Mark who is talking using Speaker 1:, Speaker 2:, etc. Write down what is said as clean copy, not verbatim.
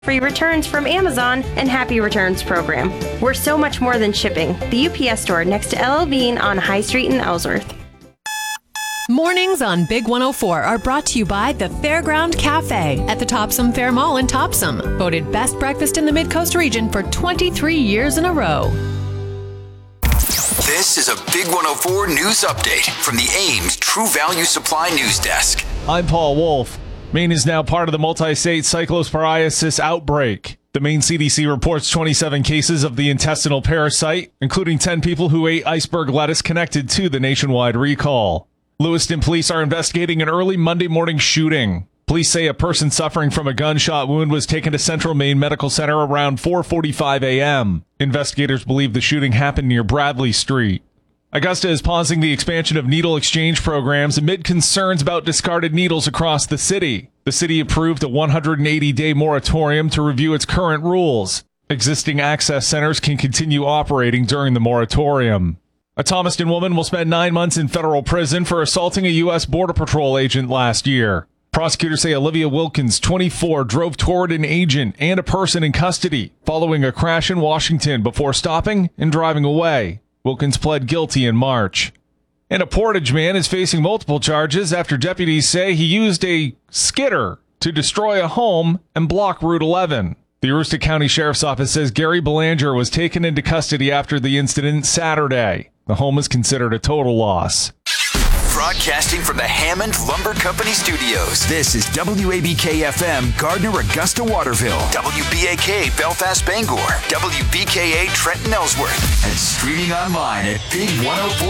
Speaker 1: free returns from Amazon, and Happy Returns program. We're so much more than shipping. The UPS store next to LL Bean on High Street in Ellsworth.
Speaker 2: Mornings on Big 104 are brought to you by the Fairground Cafe at the Topsom Fair Mall in Topsom. Voted best breakfast in the Mid-Coast region for 23 years in a row.
Speaker 3: This is a Big 104 news update from the Ames True Value Supply News Desk.
Speaker 4: I'm Paul Wolf. Maine is now part of the multi-state cyclosporiasis outbreak. The Maine CDC reports 27 cases of the intestinal parasite, including 10 people who ate iceberg lettuce connected to the nationwide recall. Lewiston police are investigating an early Monday morning shooting. Police say a person suffering from a gunshot wound was taken to Central Maine Medical Center around 4:45 a.m. Investigators believe the shooting happened near Bradley Street. Augusta is pausing the expansion of needle exchange programs amid concerns about discarded needles across the city. The city approved a 180-day moratorium to review its current rules. Existing access centers can continue operating during the moratorium. A Thomaston woman will spend 9 months in federal prison for assaulting a U.S. Border Patrol agent last year. Prosecutors say Olivia Wilkins, 24, drove toward an agent and a person in custody following a crash in Washington before stopping and driving away. Wilkins pled guilty in March. And a Portage man is facing multiple charges after deputies say he used a skidder to destroy a home and block Route 11. The Aroostook County Sheriff's Office says Gary Belanger was taken into custody after the incident Saturday. The home is considered a total loss.
Speaker 3: Broadcasting from the Hammond Lumber Company Studios. This is WABK-FM, Gardner, Augusta, Waterville. WBAK, Belfast, Bangor. WBKA, Trenton, Ellsworth. And streaming online at Big 104.